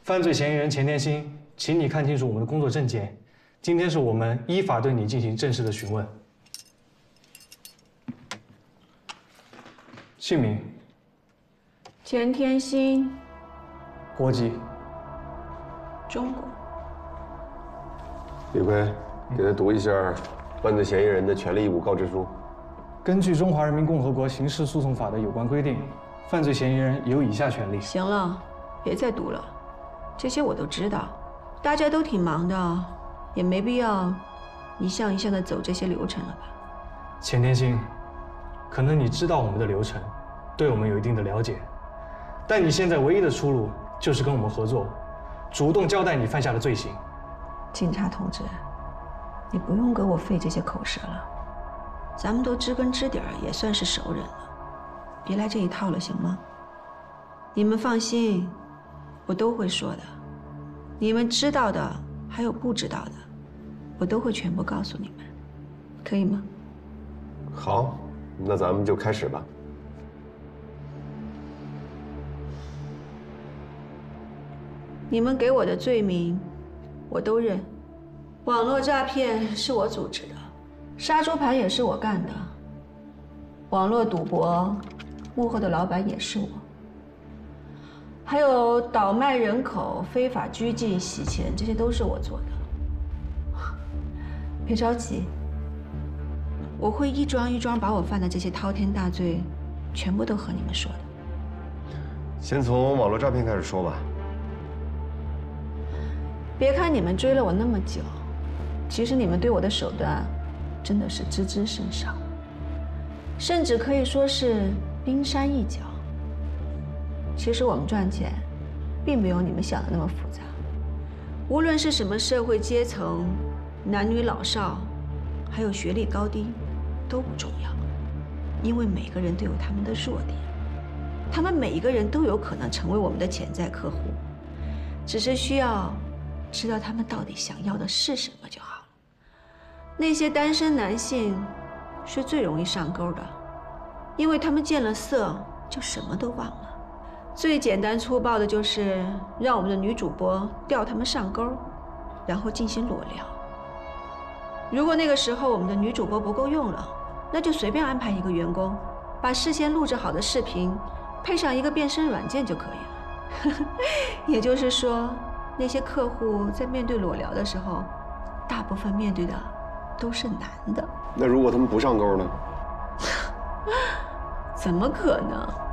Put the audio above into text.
犯罪嫌疑人钱天星，请你看清楚我们的工作证件。今天是我们依法对你进行正式的询问。姓名： 钱天星， 国籍： 中国。 李逵，给他读一下犯罪嫌疑人的权利义务告知书。 根据《中华人民共和国刑事诉讼法》的有关规定，犯罪嫌疑人有以下权利。 行了，别再读了，这些我都知道。大家都挺忙的，也没必要一项一项的走这些流程了吧？ 钱天星，可能你知道我们的流程，对我们有一定的了解，但你现在唯一的出路就是跟我们合作，主动交代你犯下的罪行。 警察同志，你不用给我费这些口舌了，咱们都知根知底儿，也算是熟人了，别来这一套了，行吗？你们放心，我都会说的，你们知道的还有不知道的，我都会全部告诉你们，可以吗？ 好，那咱们就开始吧。 你们给我的罪名，我都认。网络诈骗是我组织的，杀猪盘也是我干的，网络赌博幕后的老板也是我，还有倒卖人口、非法拘禁、洗钱，这些都是我做的。别着急，我会一桩一桩把我犯的这些滔天大罪，全部都和你们说的。 先从网络诈骗开始说吧。 别看你们追了我那么久，其实你们对我的手段真的是知之甚少，甚至可以说是冰山一角。其实我们赚钱，并没有你们想的那么复杂。无论是什么社会阶层、男女老少，还有学历高低，都不重要，因为每个人都有他们的弱点，他们每一个人都有可能成为我们的潜在客户，只是需要知道他们到底想要的是什么就好了。那些单身男性是最容易上钩的，因为他们见了色就什么都忘了。最简单粗暴的就是让我们的女主播钓他们上钩，然后进行裸聊。如果那个时候我们的女主播不够用了，那就随便安排一个员工，把事先录制好的视频配上一个变身软件就可以了。也就是说，那些客户在面对裸聊的时候，大部分面对的都是男的。 那如果他们不上钩呢？ 怎么可能？